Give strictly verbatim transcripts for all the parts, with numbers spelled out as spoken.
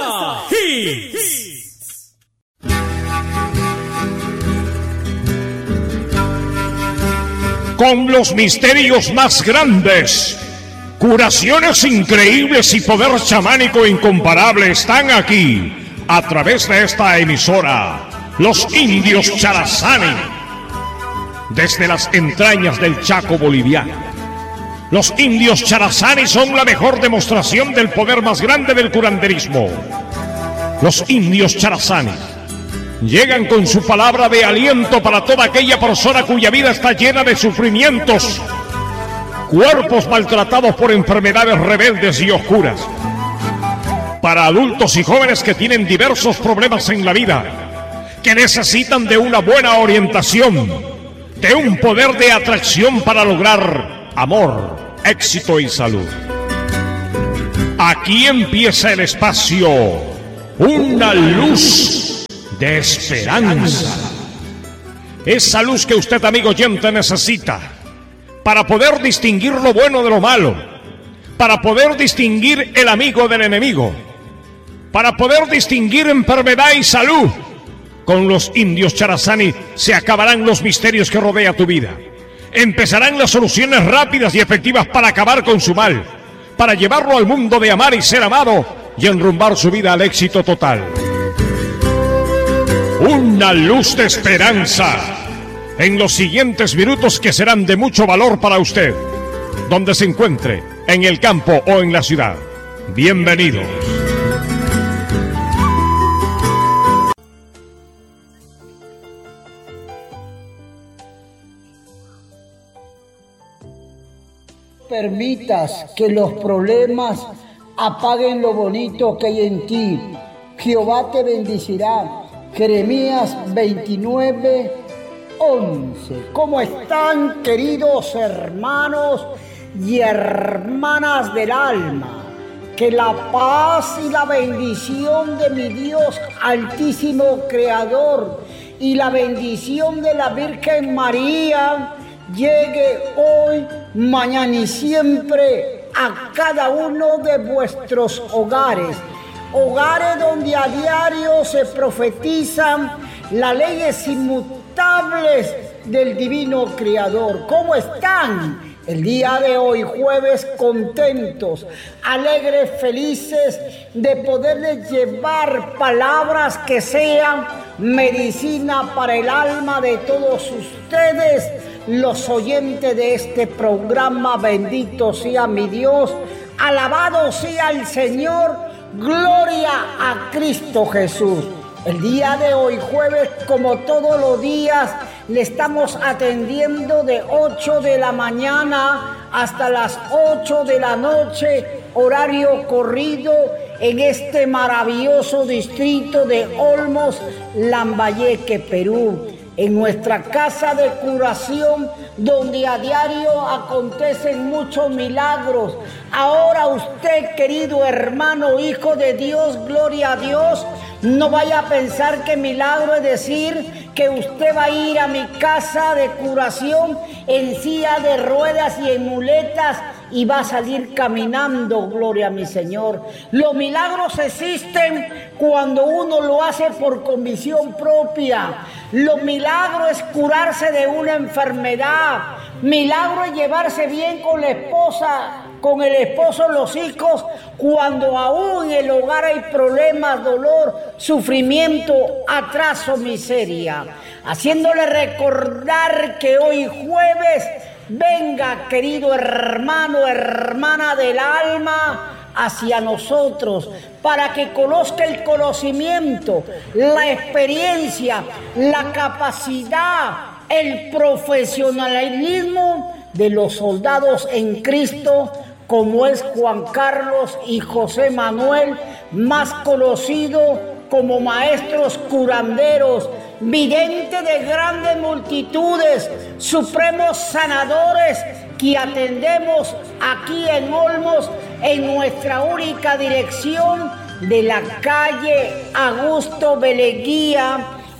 Fiesta Hits. Con los misterios más grandes, curaciones increíbles y poder chamánico incomparable están aquí, a través de esta emisora, los indios Charazani, desde las entrañas del Chaco boliviano. Los indios Charazani son la mejor demostración del poder más grande del curanderismo. Los indios Charazani llegan con su palabra de aliento para toda aquella persona cuya vida está llena de sufrimientos, cuerpos maltratados por enfermedades rebeldes y oscuras, para adultos y jóvenes que tienen diversos problemas en la vida, que necesitan de una buena orientación, de un poder de atracción para lograr amor, éxito y salud. Aquí empieza el espacio, una luz de esperanza. Esa luz que usted, amigo oyente, necesita para poder distinguir lo bueno de lo malo, para poder distinguir el amigo del enemigo, para poder distinguir enfermedad y salud. Con los indios Charazani se acabarán los misterios que rodea tu vida. Empezarán las soluciones rápidas y efectivas para acabar con su mal, para llevarlo al mundo de amar y ser amado y enrumbar su vida al éxito total. Una luz de esperanza en los siguientes minutos que serán de mucho valor para usted, donde se encuentre, en el campo o en la ciudad. Bienvenidos. Permitas que los problemas apaguen lo bonito que hay en ti. Jehová te bendecirá. Jeremías veintinueve, once. ¿Cómo están, queridos hermanos y hermanas del alma? Que la paz y la bendición de mi Dios Altísimo Creador y la bendición de la Virgen María llegue hoy, mañana y siempre a cada uno de vuestros hogares. Hogares donde a diario se profetizan las leyes inmutables del Divino Creador. ¿Cómo están? El día de hoy, jueves, contentos, alegres, felices de poderles llevar palabras que sean medicina para el alma de todos ustedes, los oyentes de este programa. Bendito sea mi Dios, alabado sea el Señor, gloria a Cristo Jesús. El día de hoy, jueves, como todos los días, le estamos atendiendo de ocho de la mañana hasta las ocho de la noche, horario corrido, en este maravilloso distrito de Olmos, Lambayeque, Perú. En nuestra casa de curación, donde a diario acontecen muchos milagros. Ahora usted, querido hermano, hijo de Dios, gloria a Dios, no vaya a pensar que milagro es decir que usted va a ir a mi casa de curación en silla de ruedas y en muletas y va a salir caminando, gloria a mi Señor. Los milagros existen cuando uno lo hace por convicción propia. Los milagros es curarse de una enfermedad. Milagro es llevarse bien con la esposa, con el esposo, los hijos, cuando aún en el hogar hay problemas, dolor, sufrimiento, atraso, miseria. Haciéndole recordar que hoy jueves, venga, querido hermano, hermana del alma, hacia nosotros, para que conozca el conocimiento, la experiencia, la capacidad, el profesionalismo de los soldados en Cristo, como es Juan Carlos y José Manuel, más conocido como maestros curanderos, videntes de grandes multitudes, supremos sanadores que atendemos aquí en Olmos, en nuestra única dirección de la calle Augusto Beleguía,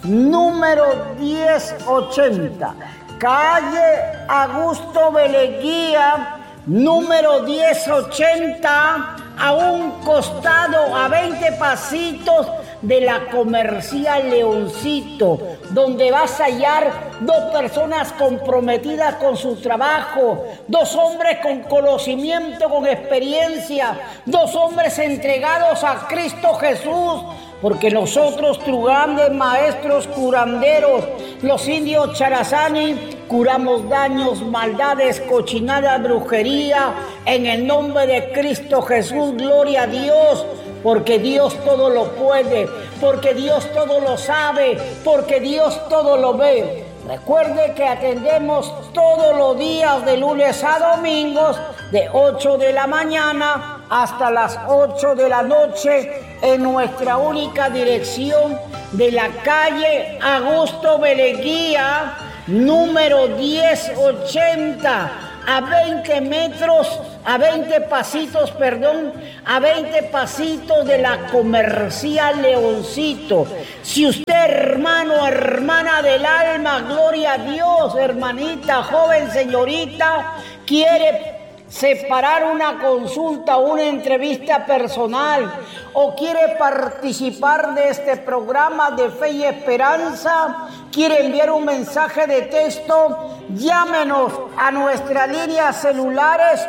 número diez ochenta. Calle Augusto Beleguía, número diez ochenta, a un costado, a veinte pasitos de la Comercial Leoncito, donde vas a hallar dos personas comprometidas con su trabajo, dos hombres con conocimiento, con experiencia, dos hombres entregados a Cristo Jesús, porque nosotros, tus grandes maestros curanderos, los indios Charazani, curamos daños, maldades, cochinadas, brujería, en el nombre de Cristo Jesús, gloria a Dios, porque Dios todo lo puede, porque Dios todo lo sabe, porque Dios todo lo ve. Recuerde que atendemos todos los días de lunes a domingos, de ocho de la mañana hasta las ocho de la noche, en nuestra única dirección de la calle Augusto Beleguía, número diez ochenta, a veinte metros, a veinte pasitos, perdón, a veinte pasitos de la Comercial Leoncito. Si usted, hermano, hermana del alma, gloria a Dios, hermanita, joven, señorita, quiere separar una consulta, una entrevista personal, o quiere participar de este programa de Fe y Esperanza, quiere enviar un mensaje de texto, llámenos a nuestras líneas celulares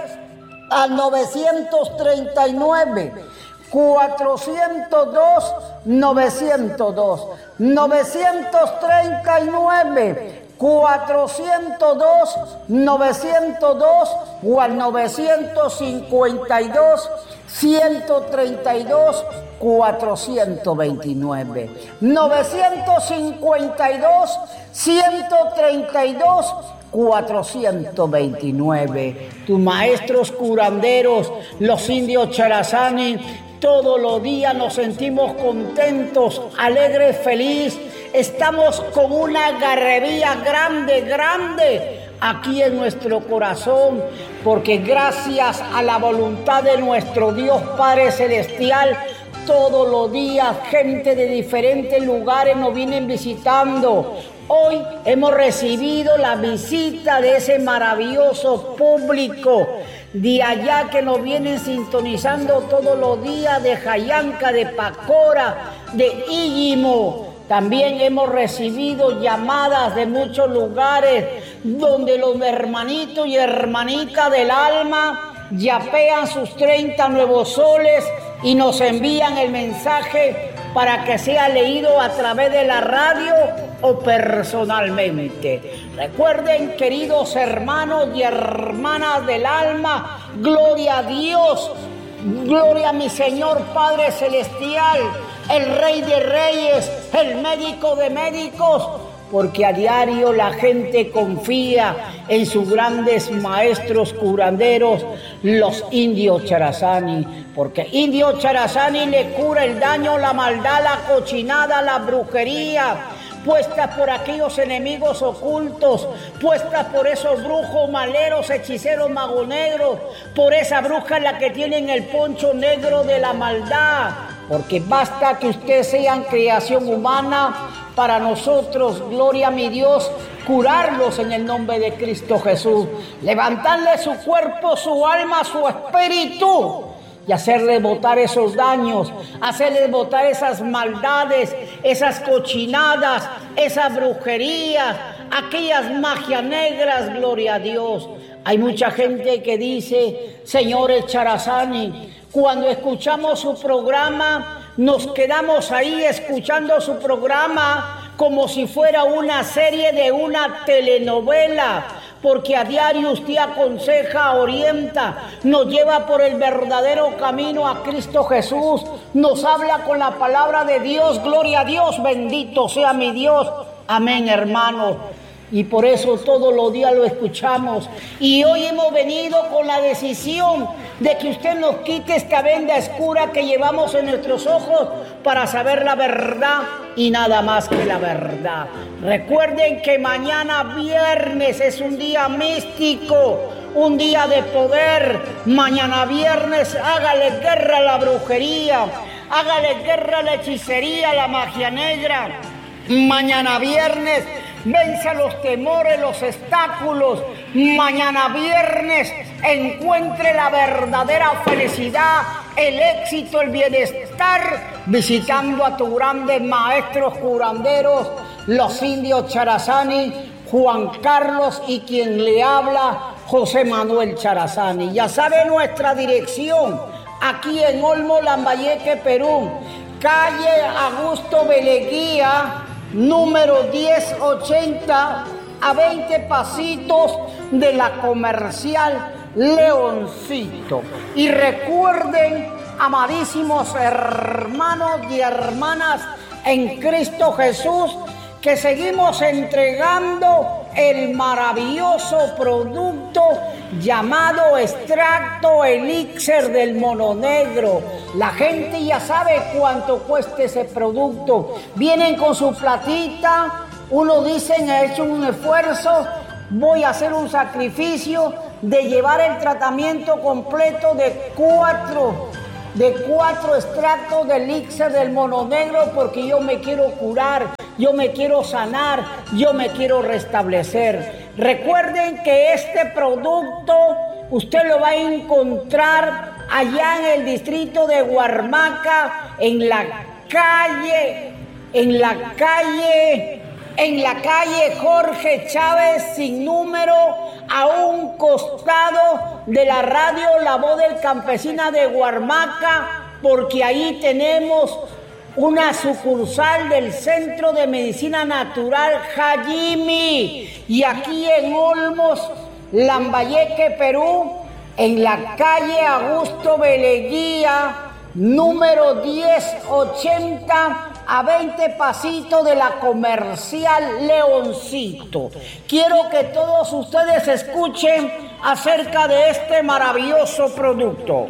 al novecientos treinta y nueve, cuatrocientos dos, novecientos dos, novecientos treinta y nueve, cuatrocientos dos, novecientos dos, o al novecientos cincuenta y dos, ciento treinta y dos, cuatrocientos veintinueve. novecientos cincuenta y dos, ciento treinta y dos, cuatrocientos veintinueve. Tus maestros curanderos, los indios Charazani, todos los días nos sentimos contentos, alegres, felices. Estamos con una algarabía grande, grande aquí en nuestro corazón, porque gracias a la voluntad de nuestro Dios Padre Celestial, todos los días gente de diferentes lugares nos vienen visitando. Hoy hemos recibido la visita de ese maravilloso público de allá que nos vienen sintonizando todos los días, de Jayanca, de Pacora, de Íllimo. También hemos recibido llamadas de muchos lugares donde los hermanitos y hermanitas del alma yapean sus treinta nuevos soles y nos envían el mensaje para que sea leído a través de la radio o personalmente. Recuerden, queridos hermanos y hermanas del alma, gloria a Dios, gloria a mi Señor Padre Celestial, el Rey de Reyes, el médico de médicos, porque a diario la gente confía en sus grandes maestros curanderos, los indios Charazani, porque indio Charazani le cura el daño, la maldad, la cochinada, la brujería, puestas por aquellos enemigos ocultos, puestas por esos brujos, maleros, hechiceros, magonegros, por esa bruja la que tienen el poncho negro de la maldad, porque basta que ustedes sean creación humana para nosotros, gloria a mi Dios, curarlos en el nombre de Cristo Jesús, levantarle su cuerpo, su alma, su espíritu, y hacerle botar esos daños, hacerle botar esas maldades, esas cochinadas, esas brujerías, aquellas magias negras, gloria a Dios. Hay mucha gente que dice, señores Charazani, cuando escuchamos su programa, nos quedamos ahí escuchando su programa como si fuera una serie de una telenovela, porque a diario usted aconseja, orienta, nos lleva por el verdadero camino a Cristo Jesús, nos habla con la palabra de Dios, gloria a Dios, bendito sea mi Dios, amén, hermano. Y por eso todos los días lo escuchamos. Y hoy hemos venido con la decisión de que usted nos quite esta venda oscura que llevamos en nuestros ojos para saber la verdad y nada más que la verdad. Recuerden que mañana viernes es un día místico, un día de poder. Mañana viernes hágale guerra a la brujería, hágale guerra a la hechicería, a la magia negra. Mañana viernes venza los temores, los obstáculos. Mañana viernes encuentre la verdadera felicidad el éxito, el bienestar, visitando a tus grandes maestros curanderos, los indios Charazani, Juan Carlos y quien le habla, José Manuel Charazani. Ya sabe nuestra dirección, aquí en Olmo, Lambayeque, Perú, calle Augusto Beleguía, número diez ochenta, a veinte pasitos de la Comercial Leoncito. Y recuerden, amadísimos hermanos y hermanas en Cristo Jesús, que seguimos entregando el maravilloso producto llamado extracto elixir del mono negro. La gente ya sabe cuánto cuesta ese producto. Vienen con su platita, uno dice, he hecho un esfuerzo, voy a hacer un sacrificio de llevar el tratamiento completo de cuatro, de cuatro extractos de elixir del mono negro porque yo me quiero curar, yo me quiero sanar, yo me quiero restablecer. Recuerden que este producto usted lo va a encontrar allá en el distrito de Huarmaca, en la calle, en la calle... En la calle Jorge Chávez, sin número, a un costado de la radio La Voz del Campesina de Huarmaca, porque ahí tenemos una sucursal del Centro de Medicina Natural Jayimi. Y aquí en Olmos, Lambayeque, Perú, en la calle Augusto Beleguía, número diez ochenta, a veinte pasitos de la Comercial Leoncito. Quiero que todos ustedes escuchen acerca de este maravilloso producto.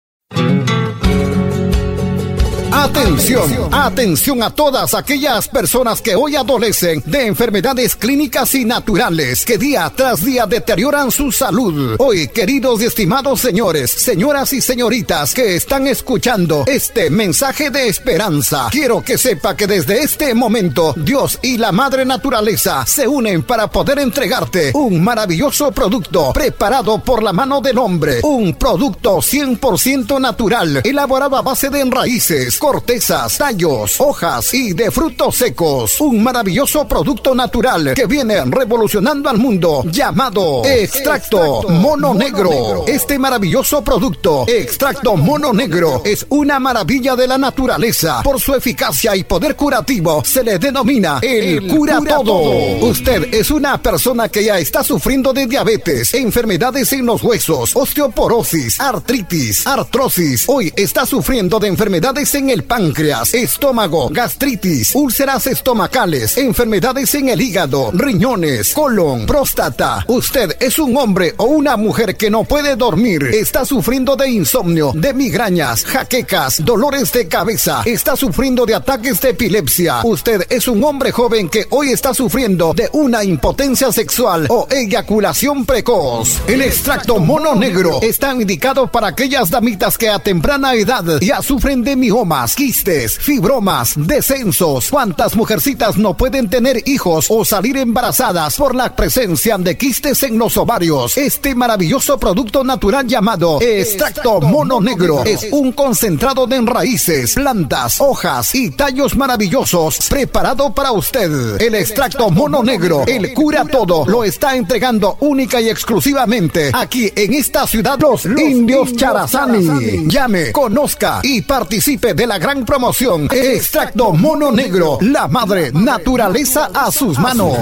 Atención, atención a todas aquellas personas que hoy adolecen de enfermedades clínicas y naturales que día tras día deterioran su salud. Hoy, queridos y estimados señores, señoras y señoritas que están escuchando este mensaje de esperanza, quiero que sepa que desde este momento Dios y la Madre Naturaleza se unen para poder entregarte un maravilloso producto preparado por la mano del hombre, un producto cien por ciento natural, elaborado a base de raíces, cortezas, tallos, hojas y de frutos secos. Un maravilloso producto natural que viene revolucionando al mundo, llamado Extracto Mono Negro. Este maravilloso producto, Extracto Mono Negro, es una maravilla de la naturaleza. Por su eficacia y poder curativo, se le denomina el cura todo. Usted es una persona que ya está sufriendo de diabetes, enfermedades en los huesos, osteoporosis, artritis, artrosis. Hoy está sufriendo de enfermedades en el páncreas, estómago, gastritis, úlceras estomacales, enfermedades en el hígado, riñones, colon, próstata. Usted es un hombre o una mujer que no puede dormir, está sufriendo de insomnio, de migrañas, jaquecas, dolores de cabeza, está sufriendo de ataques de epilepsia. Usted es un hombre joven que hoy está sufriendo de una impotencia sexual o eyaculación precoz. El extracto mono negro está indicado para aquellas damitas que a temprana edad ya sufren de miomas, quistes, fibromas, descensos. ¿Cuántas mujercitas no pueden tener hijos o salir embarazadas por la presencia de quistes en los ovarios? Este maravilloso producto natural llamado Extracto Mono Negro es un concentrado de raíces, plantas, hojas y tallos maravillosos preparado para usted. El Extracto Mono Negro, el cura todo, lo está entregando única y exclusivamente aquí en esta ciudad Los Indios Charazani. Llame, conozca y participe de la gran promoción Extracto Mono Negro, la madre naturaleza a sus manos.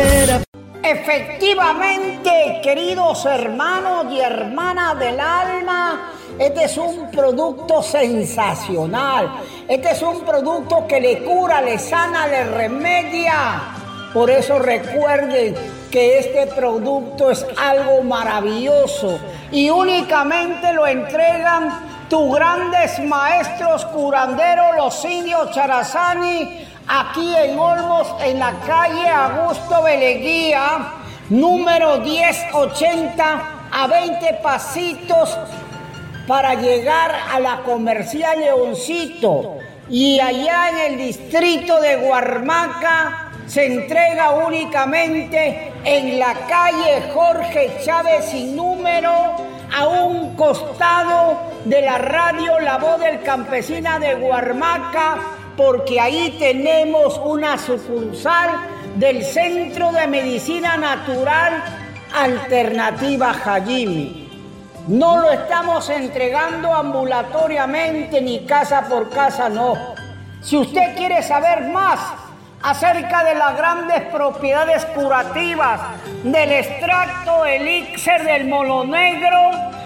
Efectivamente, queridos hermanos y hermanas del alma, este es un producto sensacional. Este es un producto que le cura, le sana, le remedia. Por eso recuerden que este producto es algo maravilloso y únicamente lo entregan tus grandes maestros curanderos, los indios Charazani, aquí en Olmos, en la calle Augusto Beleguía, número diez ochenta, a veinte pasitos para llegar a la Comercial Leoncito. Y allá en el distrito de Huarmaca se entrega únicamente en la calle Jorge Chávez sin número, a un costado de la radio La Voz del Campesina de Guarmaca, porque ahí tenemos una sucursal del Centro de Medicina Natural Alternativa Jayimi. No lo estamos entregando ambulatoriamente ni casa por casa, no. Si usted quiere saber más acerca de las grandes propiedades curativas del extracto elixir del mono negro,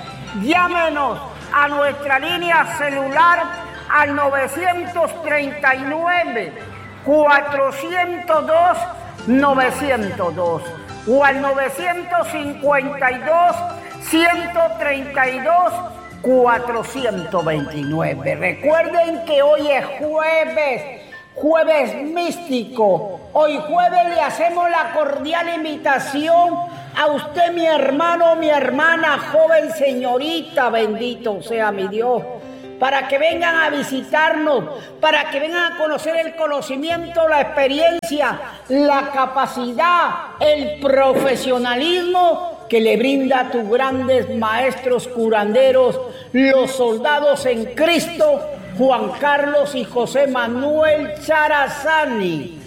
llámenos a nuestra línea celular al novecientos treinta y nueve, cuatrocientos dos, novecientos dos o al novecientos cincuenta y dos, ciento treinta y dos, cuatrocientos veintinueve. Recuerden que hoy es jueves, jueves místico. Hoy jueves le hacemos la cordial invitación a usted, mi hermano, mi hermana, joven señorita, bendito sea mi Dios, para que vengan a visitarnos, para que vengan a conocer el conocimiento, la experiencia, la capacidad, el profesionalismo que le brinda a tus grandes maestros curanderos, los soldados en Cristo, Juan Carlos y José Manuel Charazani.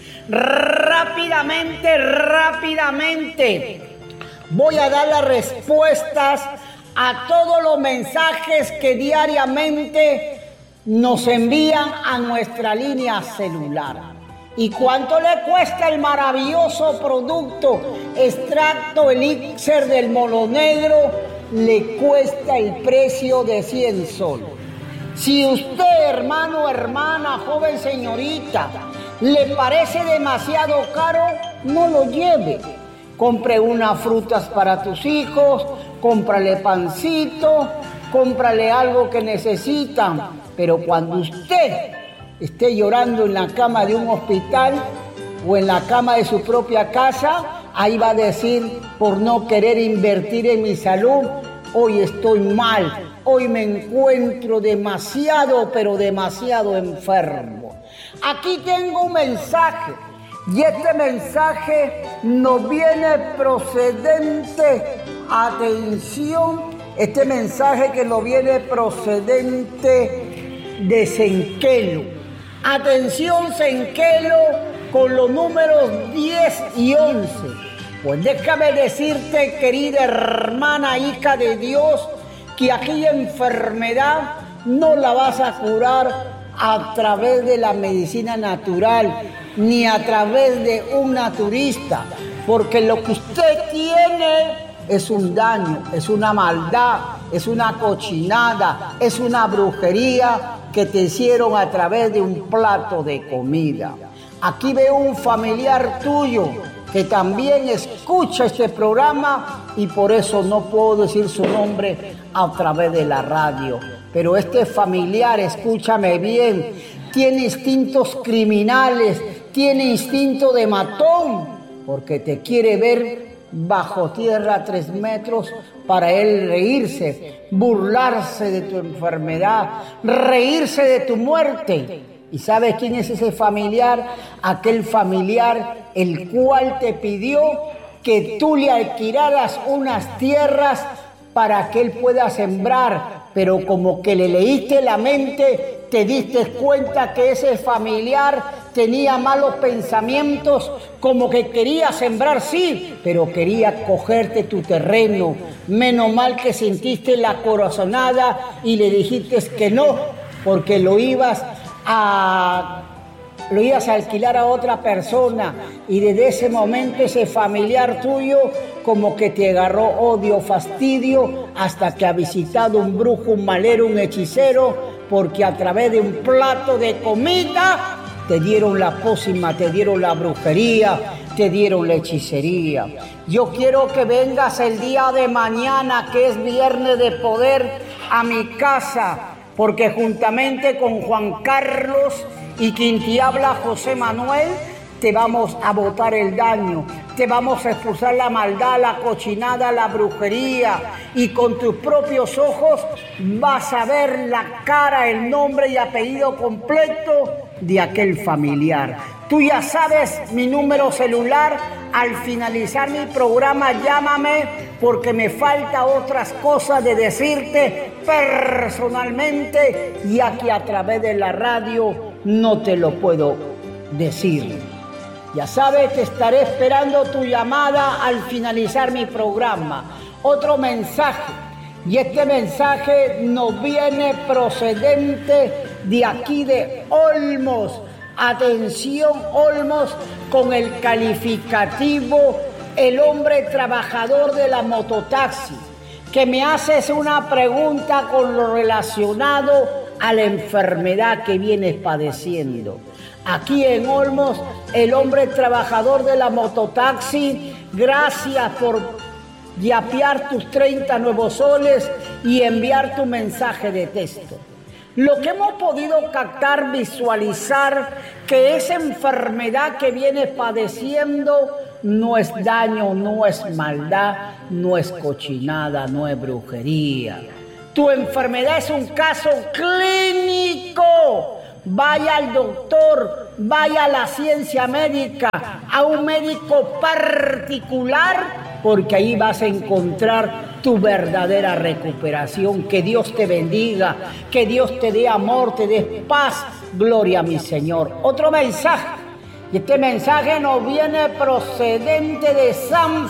Rápidamente, rápidamente, voy a dar las respuestas a todos los mensajes que diariamente nos envían a nuestra línea celular. ¿Y cuánto le cuesta el maravilloso producto extracto elixir del mono negro? Le cuesta el precio de cien soles. Si usted, hermano, hermana, joven señorita, le parece demasiado caro, no lo lleve. Compre unas frutas para tus hijos, cómprale pancito, cómprale algo que necesitan. Pero cuando usted esté llorando en la cama de un hospital o en la cama de su propia casa, ahí va a decir, por no querer invertir en mi salud, hoy estoy mal, hoy me encuentro demasiado, pero demasiado enfermo. Aquí tengo un mensaje, y este mensaje nos viene procedente, atención, este mensaje que nos viene procedente de Senquelo. Atención, Senquelo, con los números diez y once. Pues déjame decirte, querida hermana, hija de Dios, que aquella enfermedad no la vas a curar a través de la medicina natural, ni a través de un naturista, porque lo que usted tiene es un daño, es una maldad, es una cochinada, es una brujería que te hicieron a través de un plato de comida. Aquí veo un familiar tuyo que también escucha este programa y por eso no puedo decir su nombre a través de la radio. Pero este familiar, escúchame bien, tiene instintos criminales, tiene instinto de matón, porque te quiere ver bajo tierra a tres metros para él reírse, burlarse de tu enfermedad, reírse de tu muerte. ¿Y sabes quién es ese familiar? Aquel familiar el cual te pidió que tú le alquilaras unas tierras para que él pueda sembrar, pero como que le leíste la mente, te diste cuenta que ese familiar tenía malos pensamientos, como que quería sembrar, sí, pero quería cogerte tu terreno. Menos mal que sentiste la corazonada y le dijiste que no, porque lo ibas a... lo ibas a alquilar a otra persona, y desde ese momento ese familiar tuyo como que te agarró odio, fastidio, hasta que ha visitado un brujo, un malero, un hechicero, porque a través de un plato de comida te dieron la pócima, te dieron la brujería, te dieron la hechicería. Yo quiero que vengas el día de mañana, que es viernes de poder, a mi casa, porque juntamente con Juan Carlos y quien te habla, José Manuel, te vamos a botar el daño, te vamos a expulsar la maldad, la cochinada, la brujería, y con tus propios ojos vas a ver la cara, el nombre y apellido completo de aquel familiar. Tú ya sabes mi número celular. Al finalizar mi programa, llámame, porque me falta otras cosas de decirte, personalmente, ya que a través de la radio no te lo puedo decir. Ya sabes que estaré esperando tu llamada al finalizar mi programa. Otro mensaje, y este mensaje nos viene procedente de aquí de Olmos. Atención, Olmos, con el calificativo el hombre trabajador de la mototaxi, que me haces una pregunta con lo relacionado a la enfermedad que vienes padeciendo. Aquí en Olmos, el hombre trabajador de la mototaxi, gracias por yapear tus treinta nuevos soles y enviar tu mensaje de texto. Lo que hemos podido captar, visualizar, que esa enfermedad que vienes padeciendo no es daño, no es maldad, no es cochinada, no es brujería. Tu enfermedad es un caso clínico. Vaya al doctor, vaya a la ciencia médica, a un médico particular, porque ahí vas a encontrar tu verdadera recuperación. Que Dios te bendiga, que Dios te dé amor, te dé paz. Gloria a mi Señor. Otro mensaje, y este mensaje nos viene procedente de San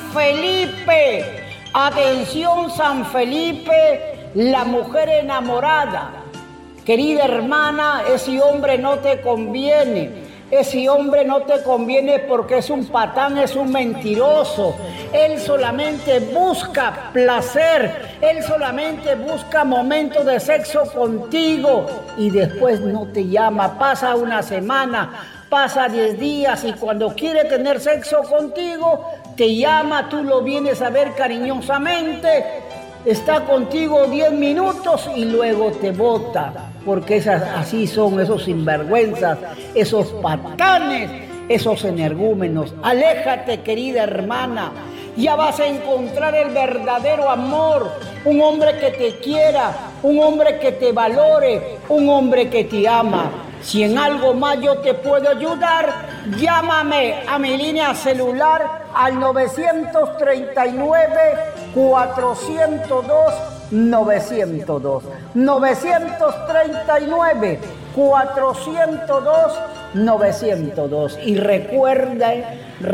Felipe. Atención, San Felipe, la mujer enamorada. Querida hermana, ese hombre no te conviene. Ese hombre no te conviene porque es un patán, es un mentiroso. Él solamente busca placer. Él solamente busca momentos de sexo contigo y después no te llama. Pasa una semana, pasa diez días y cuando quiere tener sexo contigo, te llama, tú lo vienes a ver cariñosamente, está contigo diez minutos y luego te bota. Porque esas, así son esos sinvergüenzas, esos patanes, esos energúmenos. Aléjate, querida hermana, ya vas a encontrar el verdadero amor. Un hombre que te quiera, un hombre que te valore, un hombre que te ama. Si en algo más yo te puedo ayudar, llámame a mi línea celular al nueve treinta y nueve, cuatrocientos dos, novecientos dos. nueve treinta y nueve, cuatrocientos dos, novecientos dos. Y recuerden,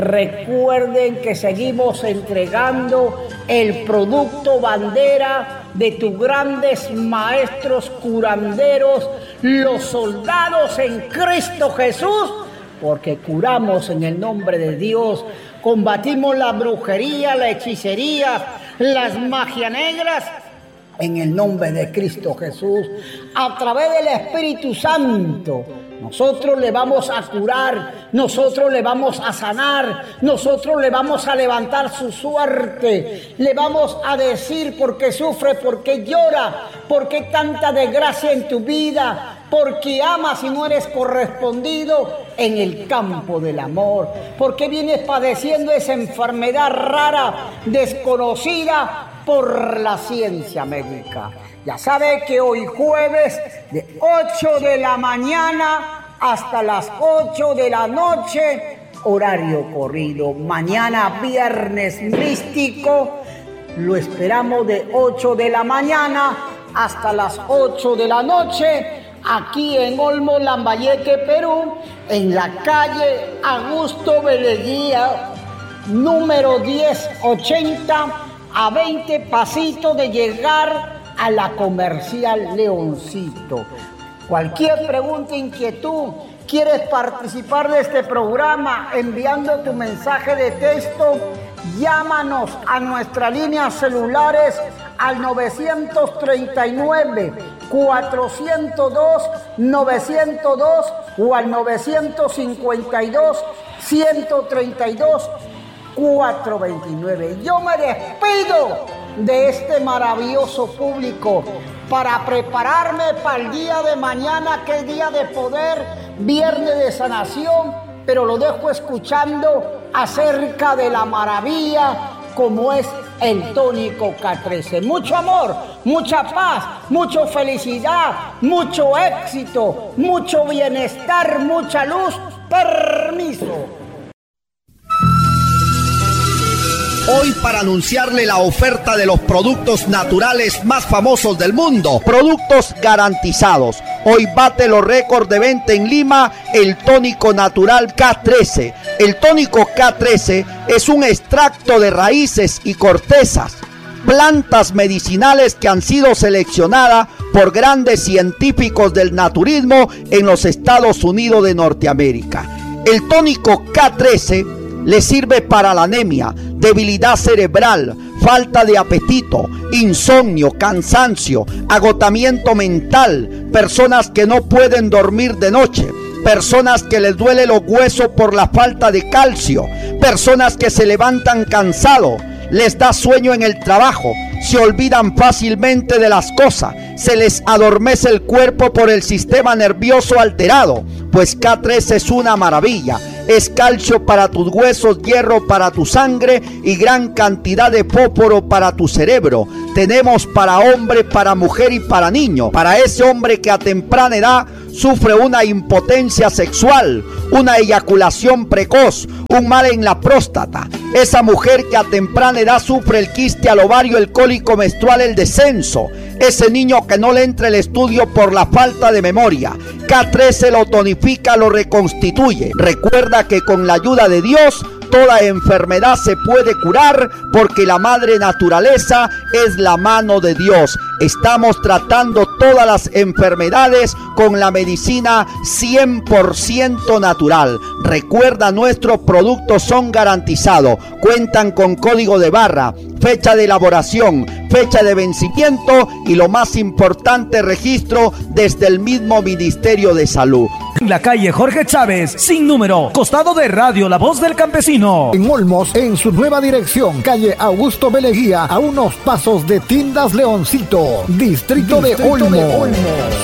recuerden que seguimos entregando el producto bandera de tus grandes maestros curanderos, los soldados en Cristo Jesús, porque curamos en el nombre de Dios, combatimos la brujería, la hechicería, las magias negras, en el nombre de Cristo Jesús, a través del Espíritu Santo. Nosotros le vamos a curar, nosotros le vamos a sanar, nosotros le vamos a levantar su suerte, le vamos a decir por qué sufre, por qué llora, por qué tanta desgracia en tu vida, por qué amas y no eres correspondido en el campo del amor, por qué vienes padeciendo esa enfermedad rara, desconocida por la ciencia médica. Ya sabe que hoy jueves de ocho de la mañana hasta las ocho de la noche, horario corrido. Mañana viernes místico, lo esperamos de ocho de la mañana hasta las ocho de la noche, aquí en Olmos, Lambayeque, Perú, en la calle Augusto Beleguía, número diez ochenta, a veinte pasitos de llegar a la Comercial Leoncito. Cualquier pregunta, inquietud, quieres participar de este programa enviando tu mensaje de texto, llámanos a nuestras líneas celulares al nueve treinta y nueve, cuatrocientos dos, novecientos dos o al nueve cincuenta y dos, ciento treinta y dos, cuatrocientos veintinueve. Yo me despido de este maravilloso público para prepararme para el día de mañana, que es día de poder, viernes de sanación, pero lo dejo escuchando acerca de la maravilla como es el tónico K trece. Mucho amor, mucha paz, mucha felicidad, mucho éxito, mucho bienestar, mucha luz. Permiso. Hoy para anunciarle la oferta de los productos naturales más famosos del mundo. Productos garantizados. Hoy bate los récords de venta en Lima el tónico natural K trece. El tónico K trece es un extracto de raíces y cortezas, plantas medicinales que han sido seleccionadas por grandes científicos del naturismo en los Estados Unidos de Norteamérica. El tónico K trece le sirve para la anemia, debilidad cerebral, falta de apetito, insomnio, cansancio, agotamiento mental, personas que no pueden dormir de noche, personas que les duele los huesos por la falta de calcio, personas que se levantan cansados, les da sueño en el trabajo, se olvidan fácilmente de las cosas, se les adormece el cuerpo por el sistema nervioso alterado. Pues K trece es una maravilla. Es calcio para tus huesos, hierro para tu sangre y gran cantidad de fósforo para tu cerebro. Tenemos para hombre, para mujer y para niño. Para ese hombre que a temprana edad sufre una impotencia sexual, una eyaculación precoz, un mal en la próstata. Esa mujer que a temprana edad sufre el quiste al ovario, el cólico menstrual, el descenso. Ese niño que no le entra el estudio por la falta de memoria. K trece lo tonifica, lo reconstituye. Recuerda que con la ayuda de Dios toda enfermedad se puede curar, porque la madre naturaleza es la mano de Dios. Estamos tratando todas las enfermedades con la medicina cien por ciento natural. Recuerda, nuestros productos son garantizados, cuentan con código de barra, fecha de elaboración, fecha de vencimiento y lo más importante, registro desde el mismo Ministerio de Salud. En la calle Jorge Chávez, sin número, costado de Radio La Voz del Campesino. En Olmos, en su nueva dirección, calle Augusto B. Leguía, a unos pasos de Tiendas Leoncito, distrito, distrito de Olmos. De Olmos.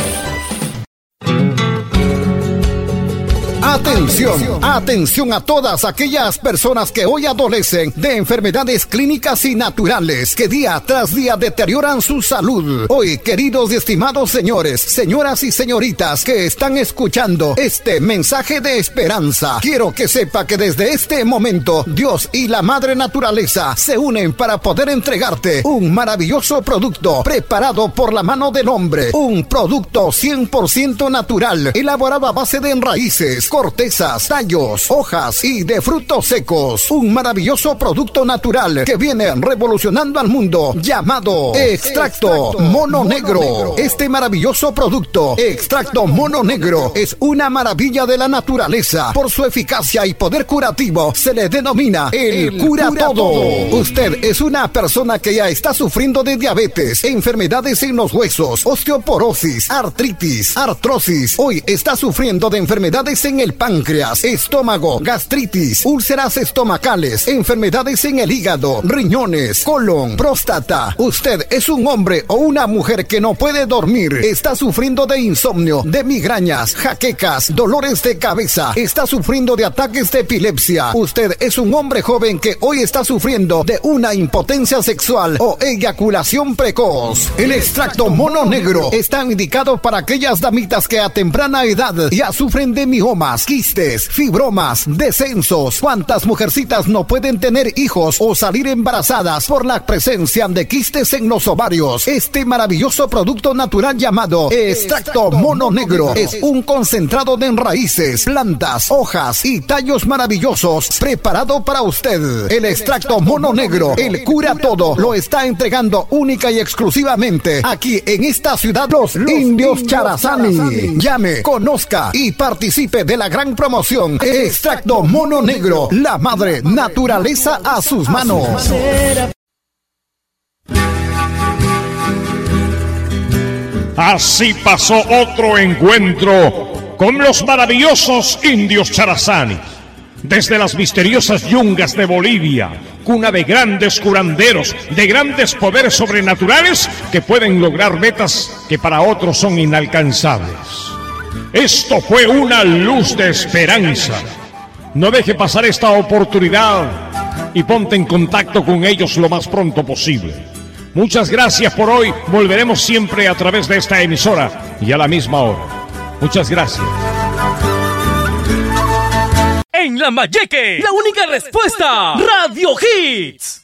Atención, atención a todas aquellas personas que hoy adolecen de enfermedades clínicas y naturales que día tras día deterioran su salud. Hoy, queridos y estimados señores, señoras y señoritas que están escuchando este mensaje de esperanza, quiero que sepa que desde este momento Dios y la Madre Naturaleza se unen para poder entregarte un maravilloso producto preparado por la mano del hombre, un producto cien por ciento natural, elaborado a base de raíces, cortezas, tallos, hojas y de frutos secos. Un maravilloso producto natural que viene revolucionando al mundo, llamado Extracto, Extracto Mono, Mono Negro. Negro. Este maravilloso producto, Extracto Mono Negro, es una maravilla de la naturaleza. Por su eficacia y poder curativo, se le denomina el, el cura, cura todo. todo. Usted es una persona que ya está sufriendo de diabetes, enfermedades en los huesos, osteoporosis, artritis, artrosis. Hoy está sufriendo de enfermedades en el páncreas, estómago, gastritis, úlceras estomacales, enfermedades en el hígado, riñones, colon, próstata. Usted es un hombre o una mujer que no puede dormir, está sufriendo de insomnio, de migrañas, jaquecas, dolores de cabeza, está sufriendo de ataques de epilepsia. Usted es un hombre joven que hoy está sufriendo de una impotencia sexual o eyaculación precoz. El extracto mono negro está indicado para aquellas damitas que a temprana edad ya sufren de miomas, quistes, fibromas, descensos. ¿Cuántas mujercitas no pueden tener hijos o salir embarazadas por la presencia de quistes en los ovarios? Este maravilloso producto natural llamado Extracto Mono Negro es un concentrado de raíces, plantas, hojas y tallos maravillosos preparado para usted. El Extracto Mono Negro, el cura todo, lo está entregando única y exclusivamente aquí en esta ciudad Los, los Indios Charazani. Llame, conozca y participe de la gran promoción Extracto Mono Negro, la madre naturaleza a sus manos. Así pasó otro encuentro con los maravillosos indios Charazani. Desde las misteriosas yungas de Bolivia, cuna de grandes curanderos, de grandes poderes sobrenaturales que pueden lograr metas que para otros son inalcanzables. Esto fue una luz de esperanza. No deje pasar esta oportunidad y ponte en contacto con ellos lo más pronto posible. Muchas gracias por hoy. Volveremos siempre a través de esta emisora y a la misma hora. Muchas gracias. En Lambayeque, la única respuesta, Radio Hits.